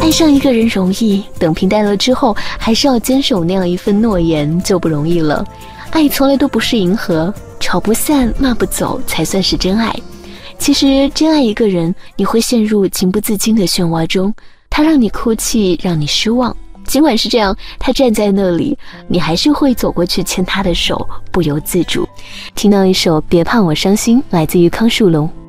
爱上一个人容易，等平淡了之后，还是要坚守那样一份诺言就不容易了。爱从来都不是迎合，吵不散骂不走才算是真爱。其实真爱一个人，你会陷入情不自禁的漩涡中，他让你哭泣，让你失望，尽管是这样，他站在那里，你还是会走过去牵他的手，不由自主。听到一首别怕我伤心，来自于康树龙。